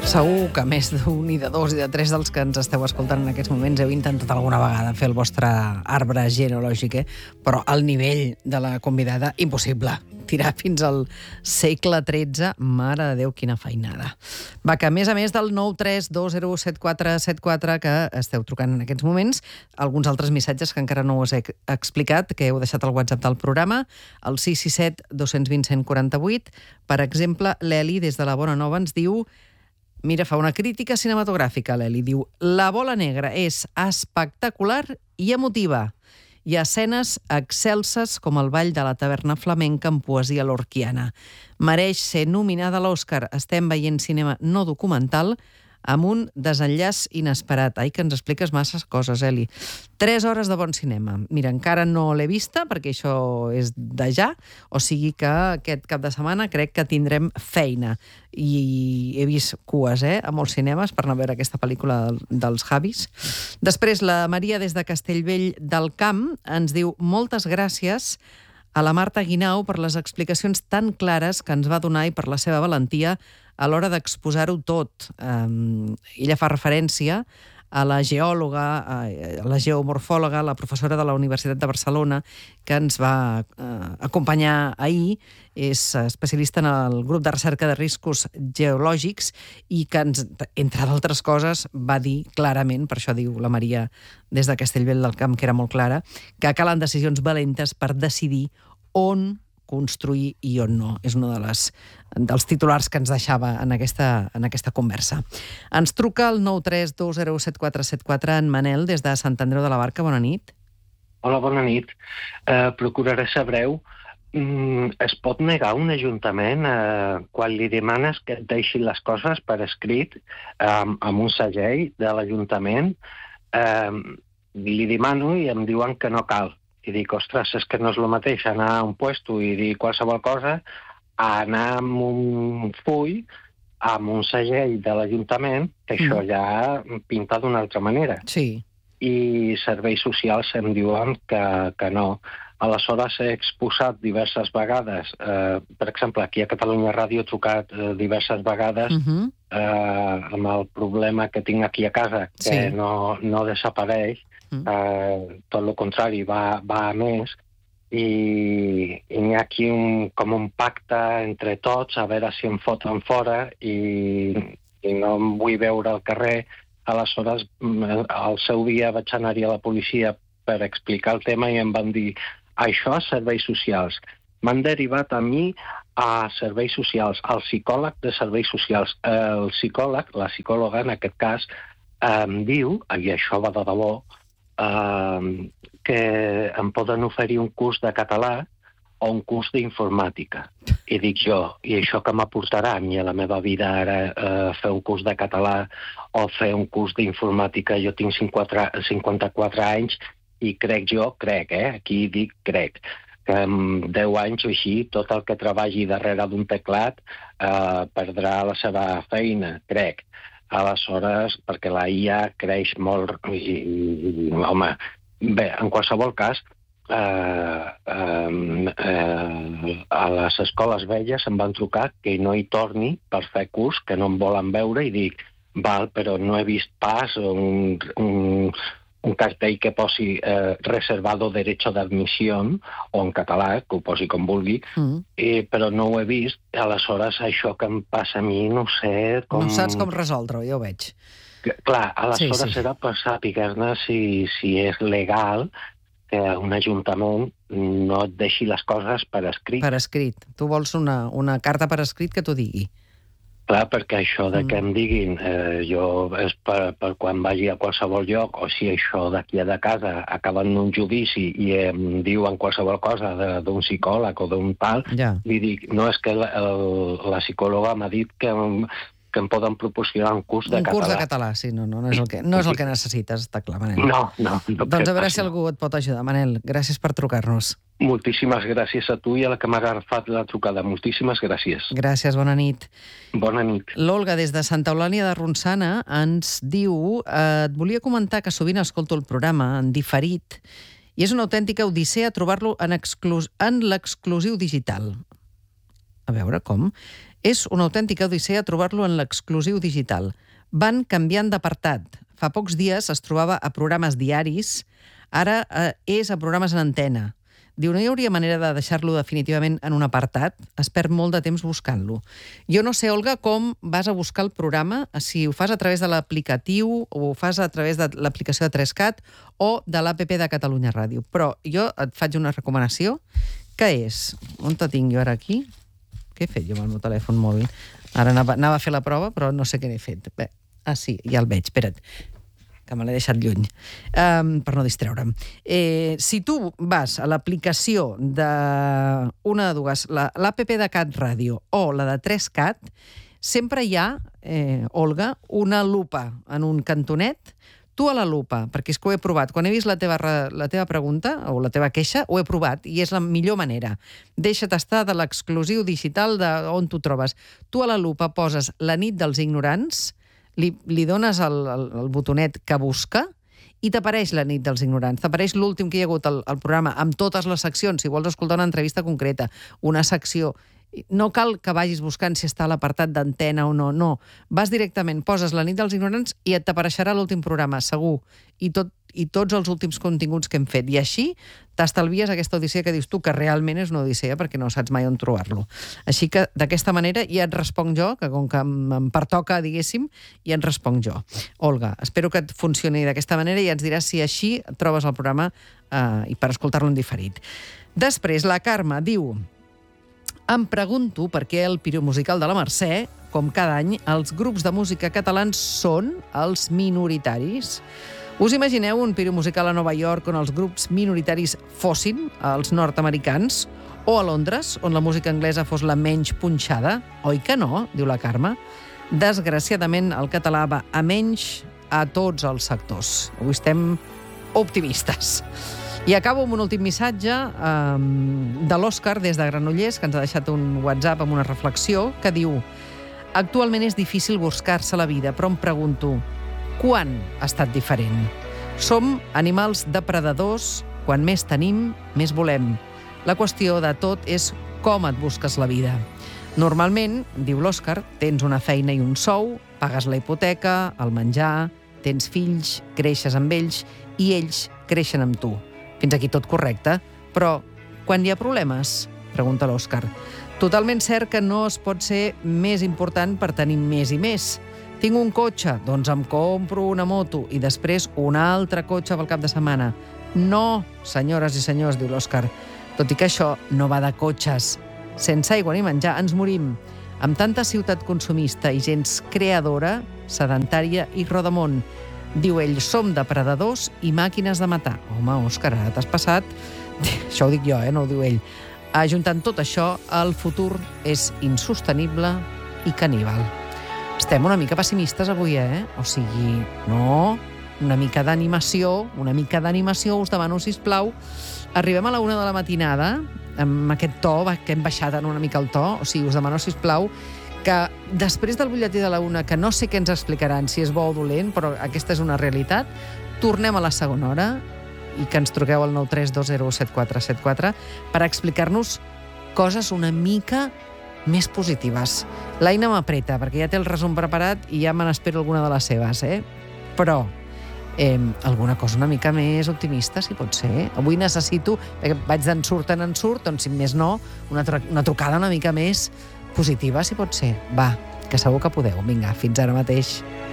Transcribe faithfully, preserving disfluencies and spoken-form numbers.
Segur que més d'un i de dos i de tres dels que ens esteu escoltant en aquests moments heu intentat alguna vegada fer el vostre arbre genealògic, eh? Però al nivell de la convidada, impossible. Tirar fins al segle tretze, mare de Déu, quina feinada. Va, que a més a més del nou tres dos zero set quatre set quatre que esteu trucant en aquests moments, alguns altres missatges que encara no us he explicat, que heu deixat al WhatsApp del programa, el sis sis set dos dos zero un quatre vuit. Per exemple, l'Eli, des de la Bona Nova, ens diu... Mira, fa una crítica cinematogràfica, l'Eli. Diu, la bola negra és espectacular i emotiva. Hi ha escenes excelses com el ball de la taverna flamenca amb poesia lorquiana. Mereix ser nominada a l'Oscar. Estem veient cinema no documental amb un desenllaç inesperat. Ai, que ens expliques masses coses, Eli. Tres hores de bon cinema. Mira, encara no l'he vista, perquè això és de ja, o sigui que aquest cap de setmana crec que tindrem feina. I he vist cues, eh, a molts cinemes per anar a veure aquesta pel·lícula dels Javis. Després, la Maria, des de Castellvell del Camp, ens diu moltes gràcies a la Marta Guinau per les explicacions tan clares que ens va donar i per la seva valentia a l'hora d'exposar-ho tot. Um, ella fa referència a la geòloga, a la geomorfòloga, la professora de la Universitat de Barcelona, que ens va uh, acompanyar ahir. És especialista en el grup de recerca de riscos geològics i que, ens, entre d'altres coses, va dir clarament, per això diu la Maria des de Castellvell del Camp, que era molt clara, que calen decisions valentes per decidir on construir i on no. És un de les, dels titulars que ens deixava en aquesta, en aquesta conversa. Ens truca el nou tres dos zero set quatre set quatre en Manel, des de Sant Andreu de la Barca. Bona nit. Hola, bona nit. Uh, procuraré ser breu. Mm, es pot negar un ajuntament uh, quan li demanes que et deixi les coses per escrit um, amb un segell de l'Ajuntament? Um, li demano i em diuen que no cal. I dic, ostres, és que no és el mateix anar a un puesto i dir qualsevol cosa a anar amb un full, amb un segell de l'Ajuntament, que mm. això ja pinta d'una altra manera. Sí. I serveis socials em diuen que, que no. Aleshores he exposat diverses vegades, eh, per exemple, aquí a Catalunya Ràdio he trucat eh, diverses vegades uh-huh. eh, amb el problema que tinc aquí a casa, que sí. no, no desapareix, uh-huh. eh, tot el contrari, va, va a més, i, i n'hi ha aquí un, com un pacte entre tots, a veure si em foten fora, i, i no em vull veure al carrer. Aleshores, al seu dia vaig anar-hi a la policia per explicar el tema i em van dir això a serveis socials. M'han derivat a mi a serveis socials, al psicòleg de serveis socials. El psicòleg, la psicòloga en aquest cas, em diu, i això va de debò, eh, que em poden oferir un curs de català o un curs d'informàtica. I dic jo, i això que m'aportarà a mi a la meva vida ara eh, fer un curs de català o fer un curs d'informàtica? Jo tinc cinquanta-quatre anys i crec jo, crec, eh? Aquí dic crec, que amb deu anys o així, tot el que treballi darrere d'un teclat eh, perdrà la seva feina, crec. Aleshores, perquè la I A creix molt i, i, i home, bé, en qualsevol cas, eh, eh, eh, a les escoles velles em van trucar que no hi torni per fer curs, que no em volen veure, i dic, val, però no he vist pas un... un un cartell que posi eh, reservado derecho d'admissió, o en català, que ho posi com vulgui, mm. eh, però no ho he vist. Aleshores, això que em passa a mi, no sé com... No saps com resoldre-ho, ja ho veig. Que, clar, aleshores sí, sí. era per saber-ne si, si és legal que un ajuntament no et deixi les coses per escrit. Per escrit. Tu vols una, una carta per escrit que t'ho digui. Clar, perquè això de que em diguin, eh, jo és per, per quan vagi a qualsevol lloc, o si això d'aquí a de casa acaben un judici i em diuen qualsevol cosa d'un psicòleg o d'un tal, ja. Li dic, no, és que la, el, la psicòloga m'ha dit que, que em poden proporcionar un curs de un català. Un curs de català, sí, no, no, no, és el que, no és el que necessites, està clar, Manel. No, no. no doncs a veure si algú et pot ajudar, Manel. Gràcies per trucar-nos. Moltíssimes gràcies a tu i a la que m'ha agafat la trucada. Moltíssimes gràcies. Gràcies, bona nit. Bona nit. L'Olga, des de Santa Eulàlia de Ronçana, ens diu eh, et volia comentar que sovint escolto el programa en diferit i és una autèntica odissea trobar-lo en, exclus- en l'exclusiu digital. A veure, com? És una autèntica odissea trobar-lo en l'exclusiu digital. Van canviant d'apartat. Fa pocs dies es trobava a programes diaris, ara eh, és a programes en antena. Diu, no hi hauria manera de deixar-lo definitivament en un apartat? Es perd molt de temps buscant-lo. Jo no sé, Olga, com vas a buscar el programa, si ho fas a través de l'aplicatiu o ho fas a través de l'aplicació de tres cat o de l'A P P de Catalunya Ràdio. Però jo et faig una recomanació, que és... On te tinc jo ara aquí? Què he fet jo amb el meu telèfon mòbil? Ara anava, anava a fer la prova, però no sé què n'he fet. Bé, ah, sí, ja el veig, espera't, que me l'he deixat lluny, um, per no distreure'm. Eh, si tu vas a l'aplicació d'una de dues, l'A P P de Cat Ràdio o la de tres cat, sempre hi ha, eh, Olga, una lupa en un cantonet, tu a la lupa, perquè és que ho he provat. Quan he vist la teva, la teva pregunta o la teva queixa, ho he provat i és la millor manera. Deixa't estar de l'exclusiu digital d'on tu trobes. Tu a la lupa poses La nit dels ignorants, li, li dones el, el, el botonet que busca i t'apareix La nit dels ignorants. T'apareix l'últim que hi ha hagut al, al programa amb totes les seccions. Si vols escoltar una entrevista concreta, una secció... No cal que vagis buscant si està a l'apartat d'antena o no, no. Vas directament, poses La nit dels ignorants i et t'apareixerà l'últim programa, segur. I, tot, i tots els últims continguts que hem fet. I així t'estalvies aquesta odissea que dius tu, que realment és una odissea perquè no saps mai on trobar-lo. Així que d'aquesta manera ja et responc jo, que com que em pertoca, diguéssim, ja et responc jo. Olga, espero que et funcioni d'aquesta manera i ens diràs si així trobes el programa eh, i per escoltar-lo en diferit. Després, la Carme diu... Em pregunto per què el piromusical de la Mercè, com cada any, els grups de música catalans són els minoritaris. Us imagineu un piromusical a Nova York on els grups minoritaris fossin els nord-americans? O a Londres, on la música anglesa fos la menys punxada? Oi que no? Diu la Carme. Desgraciadament, el català va a menys a tots els sectors. Avui estem optimistes. I acabo amb un últim missatge eh, de l'Òscar des de Granollers, que ens ha deixat un WhatsApp amb una reflexió, que diu: actualment és difícil buscar-se la vida, però em pregunto, quan ha estat diferent? Som animals depredadors, quan més tenim, més volem. La qüestió de tot és com et busques la vida. Normalment, diu l'Òscar, tens una feina i un sou, pagues la hipoteca, el menjar, tens fills, creixes amb ells i ells creixen amb tu. Fins aquí tot correcte, però quan hi ha problemes? Pregunta l'Òscar. Totalment cert que no es pot ser més important per tenir més i més. Tinc un cotxe, doncs em compro una moto i després un altre cotxe pel cap de setmana. No, senyores i senyors, diu l'Òscar, tot i que això no va de cotxes. Sense aigua ni menjar ens morim. Amb tanta ciutat consumista i gens creadora, sedentària i rodamont. Diu ell, som depredadors i màquines de matar. Home, Òscar, ara t'has passat... Això ho dic jo, eh? No ho diu ell. Ajuntant tot això, el futur és insostenible i caníbal. Estem una mica pessimistes avui, eh? O sigui, no... Una mica d'animació, una mica d'animació, us demano, sisplau. Arribem a la una de la matinada, amb aquest to, que hem baixat una mica el to, o sigui, us demano, sisplau, que després del butlletí de la una, que no sé què ens explicaran, si és bo o dolent, però aquesta és una realitat, tornem a la segona hora i que ens truqueu al nou tres dos zero set quatre set quatre per explicar-nos coses una mica més positives. L'Aina m'apreta, perquè ja té el resum preparat i ja me n'espero alguna de les seves, eh? Però eh, alguna cosa una mica més optimista, si pot ser. Avui necessito, perquè vaig d'ensurt en ensurt, doncs, si més no, una, una trucada una mica més positiva, si pot ser. Va, que segur que podeu. Vinga, fins ara mateix.